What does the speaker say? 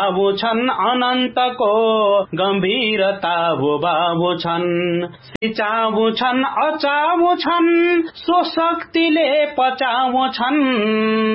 छन् अनन्तको गम्भीरता भूभावु छन् सिचाउ छन् अचाउ छन् सो शक्तिले पचाउ छन्